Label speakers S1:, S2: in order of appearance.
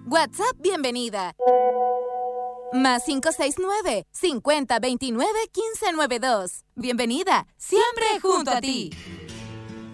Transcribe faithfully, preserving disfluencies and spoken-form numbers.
S1: WhatsApp bienvenida. Más cinco seis nueve, cincuenta veintinueve, quince noventa y dos. Bienvenida, siempre junto a ti.